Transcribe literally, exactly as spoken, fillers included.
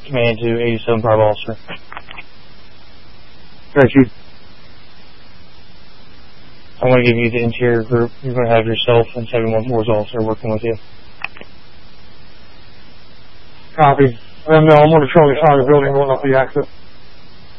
command to eighty-seven Private Officer. Thank you. I'm going to give you the interior group. You're going to have yourself and seven one four's officer working with you. Copy. Let them know I'm on the Charlie side of the building going up the exit.